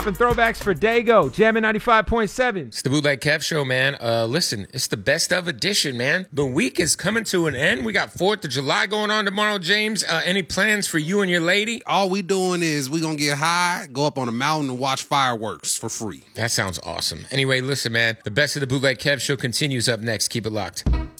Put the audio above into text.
and throwbacks for Dago, Jammin' 95.7. It's the Bootleg Kev Show, man. Listen, it's the best of edition, man. The week is coming to an end. We got 4th of July going on tomorrow, James. Any plans for you and your lady? All we doing is we gonna get high, go up on a mountain and watch fireworks for free. That sounds awesome. Anyway, listen, man. The best of the Bootleg Kev Show continues up next. Keep it locked.